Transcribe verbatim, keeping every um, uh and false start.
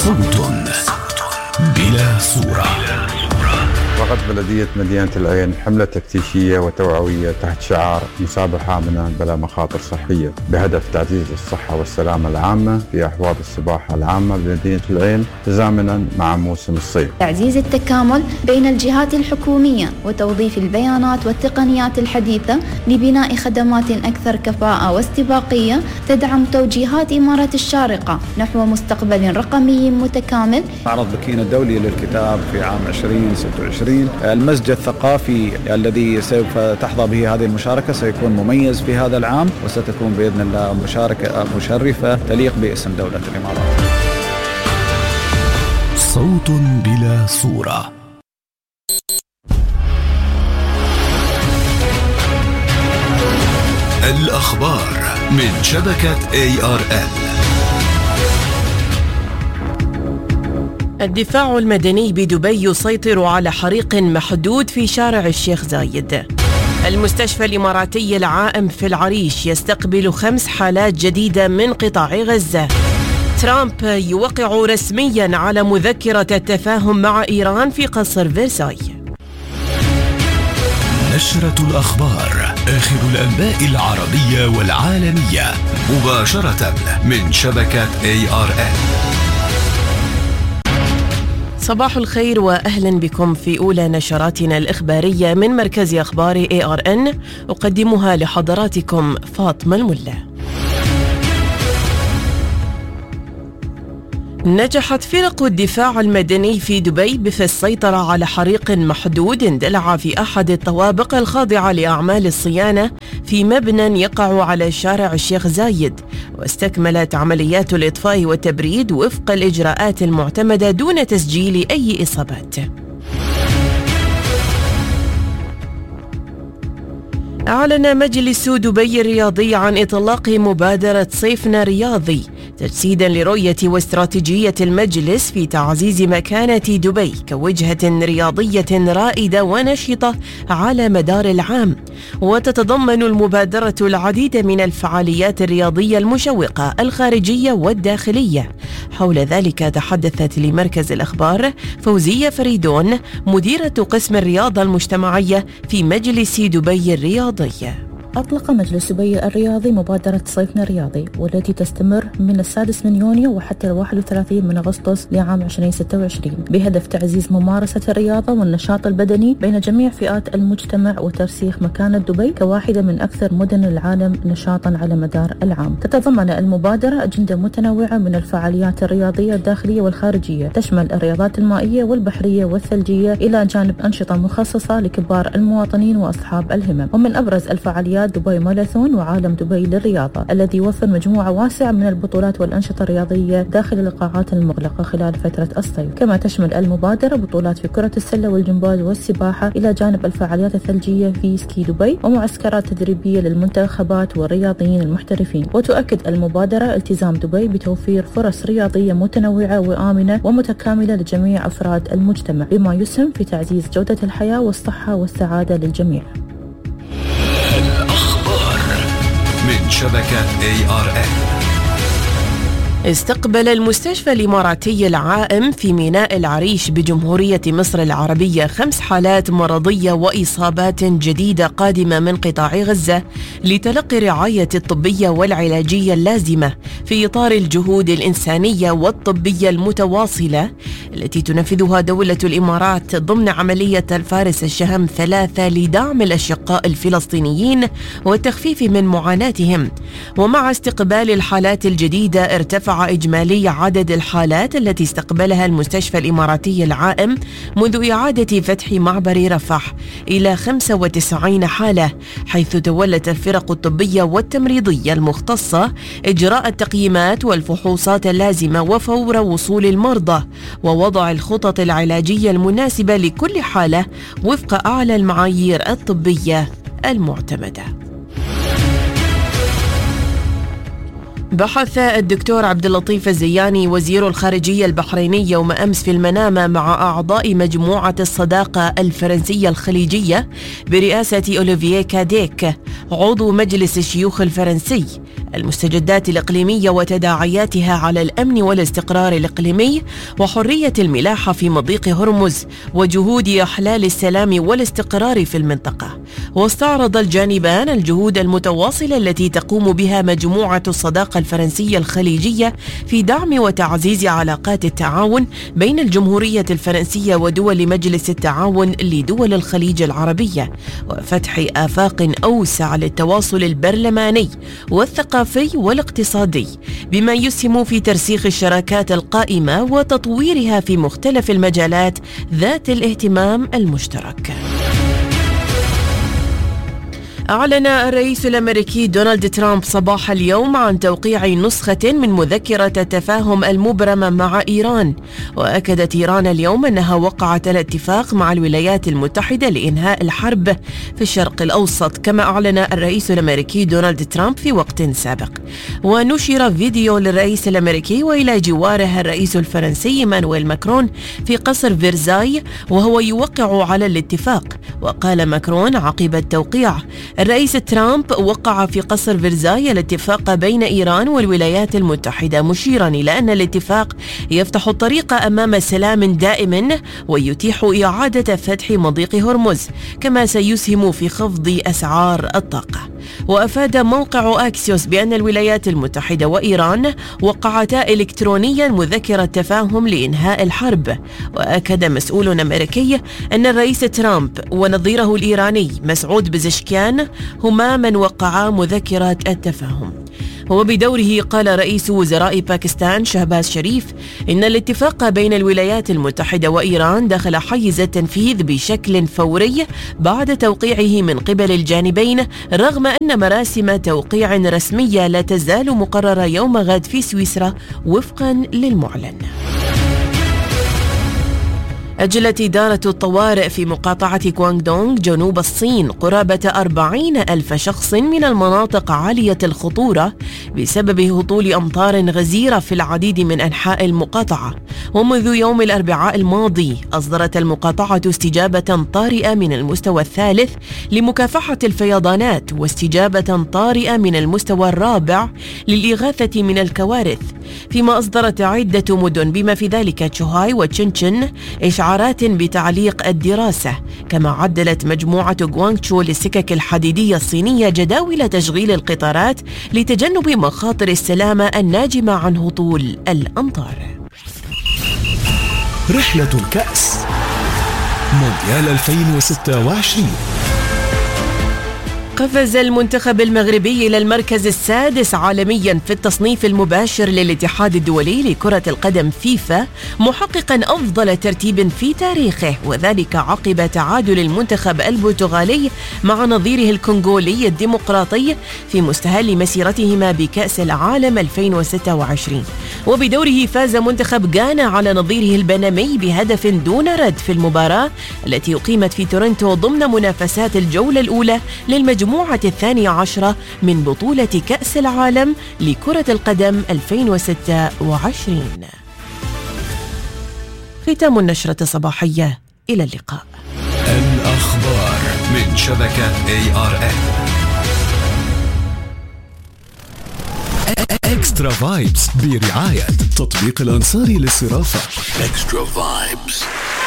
صوت بلا صورة. وقت بلدية مدينة العين حملة تفتيشية وتوعوية تحت شعار مسابحة آمنة بلا مخاطر صحية بهدف تعزيز الصحة والسلامة العامة في أحواض السباحة العامة بمدينة العين تزامنا مع موسم الصيف. تعزيز التكامل بين الجهات الحكومية وتوظيف البيانات والتقنيات الحديثة لبناء خدمات أكثر كفاءة واستباقية تدعم توجيهات إمارة الشارقة نحو مستقبل رقمي متكامل. معرض بكين الدولي للكتاب في عام عشرين ستة وعشرين، المسجد الثقافي الذي سوف تحظى به هذه المشاركة سيكون مميز في هذا العام، وستكون بإذن الله مشاركة مشرفة تليق باسم دولة الإمارات. صوت بلا صورة. الأخبار من شبكة إيه آر إل. الدفاع المدني بدبي يسيطر على حريق محدود في شارع الشيخ زايد. المستشفى الإماراتي العائم في العريش يستقبل خمس حالات جديدة من قطاع غزة. ترامب يوقع رسميا على مذكرة التفاهم مع إيران في قصر فرساي. نشرة الأخبار، آخر الأنباء العربية والعالمية مباشرة من شبكة إيه آر إل. صباح الخير وأهلا بكم في أولى نشراتنا الإخبارية من مركز أخبار إيه آر إن، أقدمها لحضراتكم فاطمة الملا. نجحت فرق الدفاع المدني في دبي في السيطرة على حريق محدود اندلع في أحد الطوابق الخاضعة لأعمال الصيانة في مبنى يقع على شارع الشيخ زايد، واستكملت عمليات الإطفاء والتبريد وفق الإجراءات المعتمدة دون تسجيل أي إصابات. أعلن مجلس دبي الرياضي عن إطلاق مبادرة صيفنا رياضي تجسيدا لرؤية واستراتيجية المجلس في تعزيز مكانة دبي كوجهة رياضية رائدة ونشطة على مدار العام. وتتضمن المبادرة العديد من الفعاليات الرياضية المشوقة الخارجية والداخلية. حول ذلك تحدثت لمركز الأخبار فوزية فريدون مديرة قسم الرياضة المجتمعية في مجلس دبي الرياضي. أطلق مجلس دبي الرياضي مبادرة صيفنا الرياضي، والتي تستمر من السادس من يونيو وحتى الواحد وثلاثين من أغسطس لعام عشرين ستة وعشرين، بهدف تعزيز ممارسة الرياضة والنشاط البدني بين جميع فئات المجتمع وترسيخ مكانة دبي كواحدة من أكثر مدن العالم نشاطا على مدار العام. تتضمن المبادرة أجندة متنوعة من الفعاليات الرياضية الداخلية والخارجية، تشمل الرياضات المائية والبحرية والثلجية، إلى جانب أنشطة مخصصة لكبار المواطنين وأصحاب الهمم. ومن أبرز الفعاليات دبي ماراثون وعالم دبي للرياضة، الذي يوفر مجموعة واسعة من البطولات والأنشطة الرياضية داخل القاعات المغلقة خلال فترة الصيف. كما تشمل المبادرة بطولات في كرة السلة والجمباز والسباحة، إلى جانب الفعاليات الثلجية في سكي دبي ومعسكرات تدريبية للمنتخبات والرياضيين المحترفين. وتؤكد المبادرة التزام دبي بتوفير فرص رياضية متنوعة وآمنة ومتكاملة لجميع أفراد المجتمع، بما يسهم في تعزيز جودة الحياة والصحة والسعادة للجميع. الأخبار من شبكة إيه آر إل. استقبل المستشفى الإماراتي العائم في ميناء العريش بجمهورية مصر العربية خمس حالات مرضية وإصابات جديدة قادمة من قطاع غزة لتلقي الرعاية الطبية والعلاجية اللازمة في إطار الجهود الإنسانية والطبية المتواصلة التي تنفذها دولة الإمارات ضمن عملية الفارس الشهم ثلاثة لدعم الأشقاء الفلسطينيين والتخفيف من معاناتهم. ومع استقبال الحالات الجديدة ارتفع إجمالي عدد الحالات التي استقبلها المستشفى الإماراتي العائم منذ إعادة فتح معبر رفح إلى خمسة وتسعين حالة، حيث تولت الفرق الطبية والتمريضية المختصة إجراء التقييمات والفحوصات اللازمة وفور وصول المرضى، ووضع الخطط العلاجية المناسبة لكل حالة وفق أعلى المعايير الطبية المعتمدة. بحث الدكتور عبد اللطيف الزياني وزير الخارجية البحريني يوم أمس في المنامة مع أعضاء مجموعة الصداقة الفرنسية الخليجية برئاسة أوليفييه كاديك عضو مجلس الشيوخ الفرنسي المستجدات الإقليمية وتداعياتها على الأمن والاستقرار الإقليمي وحرية الملاحة في مضيق هرمز وجهود إحلال السلام والاستقرار في المنطقة. واستعرض الجانبان الجهود المتواصلة التي تقوم بها مجموعة الصداقة الفرنسية الخليجية في دعم وتعزيز علاقات التعاون بين الجمهورية الفرنسية ودول مجلس التعاون لدول الخليج العربية وفتح آفاق أوسع للتواصل البرلماني والثقافي والاقتصادي بما يسهم في ترسيخ الشراكات القائمة وتطويرها في مختلف المجالات ذات الاهتمام المشترك. أعلن الرئيس الأمريكي دونالد ترامب صباح اليوم عن توقيع نسخة من مذكرة التفاهم المبرمة مع إيران. وأكدت إيران اليوم أنها وقعت الاتفاق مع الولايات المتحدة لإنهاء الحرب في الشرق الأوسط كما أعلن الرئيس الأمريكي دونالد ترامب في وقت سابق. ونشر فيديو للرئيس الأمريكي وإلى جواره الرئيس الفرنسي إيمانويل ماكرون في قصر فيرزاي وهو يوقع على الاتفاق. وقال ماكرون عقب التوقيع: الرئيس ترامب وقع في قصر فيرزاي الاتفاق بين إيران والولايات المتحدة مشيرا إلى أن الاتفاق يفتح الطريق أمام سلام دائم ويتيح إعادة فتح مضيق هرمز كما سيسهم في خفض أسعار الطاقة. وأفاد موقع أكسيوس بأن الولايات المتحدة وإيران وقعتا إلكترونيا مذكرة تفاهم لإنهاء الحرب. وأكد مسؤول أمريكي أن الرئيس ترامب ونظيره الإيراني مسعود بزشكيان هما من وقعا مذكرة التفاهم. وبدوره قال رئيس وزراء باكستان شهباز شريف إن الاتفاق بين الولايات المتحدة وإيران دخل حيز التنفيذ بشكل فوري بعد توقيعه من قبل الجانبين رغم أن مراسم توقيع رسمية لا تزال مقررة يوم غد في سويسرا وفقا للمعلن. أجلت إدارة الطوارئ في مقاطعة كوانغدونغ جنوب الصين قرابة أربعين ألف شخص من المناطق عالية الخطورة بسبب هطول أمطار غزيرة في العديد من أنحاء المقاطعة. ومنذ يوم الأربعاء الماضي أصدرت المقاطعة استجابة طارئة من المستوى الثالث لمكافحة الفيضانات واستجابة طارئة من المستوى الرابع للإغاثة من الكوارث، فيما أصدرت عدة مدن بما في ذلك تشوهاي وتشنشن إشعارات بتعليق الدراسة. كما عدلت مجموعة غوانغتشو للسكك الحديدية الصينية جداول تشغيل القطارات لتجنب مخاطر السلامة الناجمة عن هطول الأمطار. رحلة الكأس مونديال ألفين وستة وعشرين. قفز المنتخب المغربي إلى المركز السادس عالميا في التصنيف المباشر للاتحاد الدولي لكرة القدم فيفا محققا أفضل ترتيب في تاريخه، وذلك عقب تعادل المنتخب البرتغالي مع نظيره الكونغولي الديمقراطي في مستهل مسيرتهما بكأس العالم ألفين وستة وعشرين. وبدوره فاز منتخب غانا على نظيره البنمي بهدف دون رد في المباراة التي أقيمت في تورنتو ضمن منافسات الجولة الأولى للمجموعة المجموعة الثانية عشرة من بطولة كأس العالم لكرة القدم ألفين وستة وعشرين. ختام النشرة الصباحية، إلى اللقاء. الأخبار من شبكة إيه آر إف. إكسترا فايبس برعاية تطبيق الأنصاري للصرافة. إكسترا فايبس.